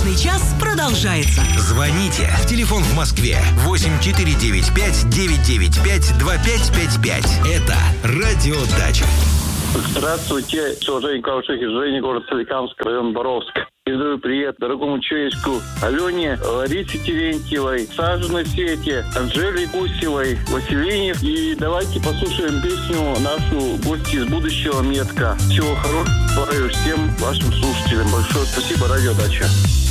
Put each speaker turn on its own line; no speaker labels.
Солнечный час продолжается.
Звоните. Телефон в Москве 8495-995-2555. Это «Радио Дача».
Здравствуйте, Женя Кауших из Жени, город Соликамск, район Боровск. Передаю привет дорогому человечку Алене, Ларисе Терентьевой, Сажиной Свете, Анжеле Гусевой, Василине. И давайте послушаем песню нашу «Гости из будущего» Метка. Всего хорошего всем вашим слушателям. Большое спасибо, Радио Дача.